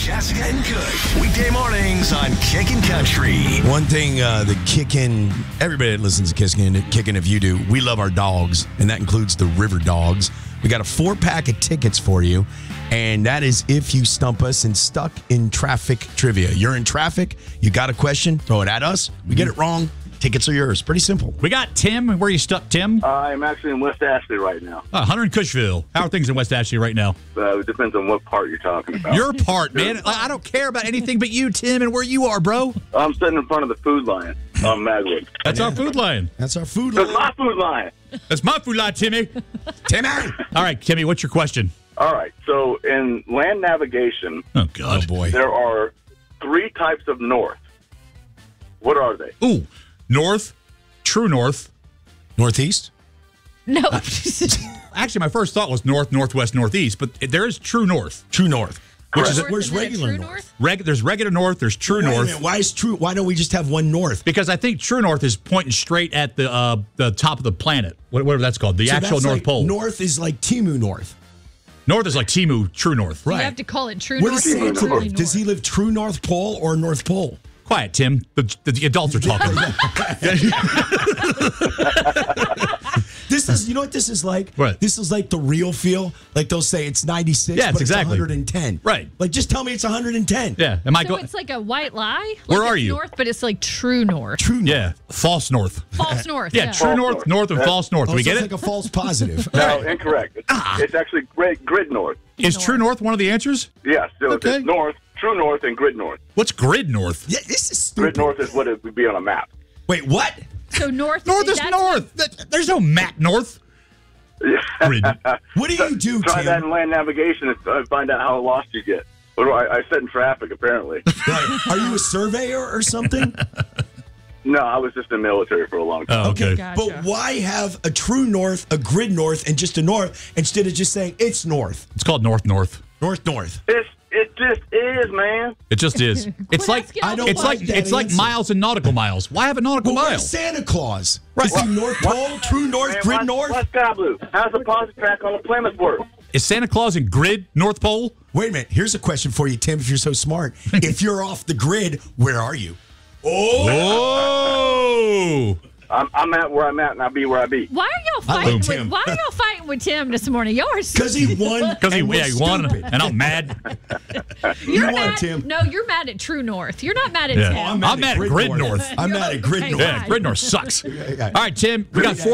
Jessica and Kush. Weekday mornings on Kickin' Country. One thing, the Kickin', everybody that listens to Kickin', if you do, we love our dogs, and that includes the River Dogs. We got a 4-pack of tickets for you, and that is if you stump us in Stuck in Traffic Trivia. You're in traffic, you got a question, throw it at us. We get it wrong, tickets are yours. Pretty simple. We got Tim. Where are you stuck, Tim? I'm actually in West Ashley right now. Hunter in Cushville. How are things in West Ashley right now? It depends on what part you're talking about. Your part, man. I don't care about anything but you, Tim, and where you are, bro. I'm sitting in front of the Food Lion on Magwood. That's our food line. That's our food That's line. my Food Lion. That's my food line, Timmy. Timmy! All right, Timmy, what's your question? All right. So in land navigation, Oh, God. Oh, boy. there are 3 types of north. What are they? Ooh, north, true north. Northeast? No. Actually, my first thought was north, northwest, northeast, but there is true north. True north. Which is Correct. where's Isn't it regular true north? There's regular north, there's true Wait a north. minute, why is true? Why don't we just have one north? Because I think true north is pointing straight at the top of the planet, whatever that's called, the So actual that's North like, Pole. North is like Timu North. North is like Timu, true north. You Right. have to call it true What north. is or Santa? truly Does he north. live true North Pole or North Pole? Quiet, Tim. The adults are talking. This is, you know what this is like? What? This is like the real feel. Like they'll say it's 96, Yeah, it's but exactly. it's 110. Right. Like just tell me it's 110. Yeah. Am I So going? it's like a white lie? Where Like are it's you? North, but it's like true north. True North. Yeah. False north. False north. Yeah, true False north, north. north, and false north. Oh, we so get it's it? like a false positive. No, incorrect. It's actually grid north. Is true north one of the answers? Yes. So Okay. it's north, true north, and grid north. What's grid north? Yeah, this is Grid stupid. north is what it would be on a map. Wait, what? So north. North is that's- north. There's no map north. Grid. What do you do, Try that Tim? in land navigation and find out how lost you get. What do I sit in traffic, apparently. Right. Are you a surveyor or something? No, I was just in the military for a long time. Oh, okay. Gotcha. But why have a true north, a grid north, and just a north instead of just saying it's north? It's called north. North. It just is, man. It just is. It's like asking all I the don't it's like like that it's like answer. miles and nautical miles. Why have a nautical Well, mile? where's Santa Claus? Right. Is he North Pole, true north, Man, grid north? What's Sky Blue? How's the positive track on the Plymouth work? Is Santa Claus in grid North Pole? Wait a minute. Here's a question for you, Tim, if you're so smart. If you're off the grid, where are you? Oh. I'm at where I'm at, and I'll be where I be. Why are y'all I love fighting? Tim. Why are y'all fighting with Tim this morning? Y'all are Because he won. Because he and we're won, stupid. and I'm mad. You won, mad. Tim. No, you're mad at True North. You're not mad at Yeah. Tim. I'm mad at Grid North. I'm mad at Grid Okay, North. Yeah, grid north sucks. All right, Tim, we got Great 4